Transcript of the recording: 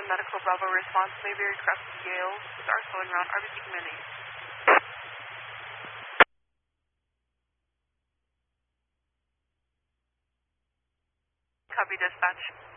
medical Bravo response. Mayberry Crest Yale are slowing around RBC Community. Copy dispatch.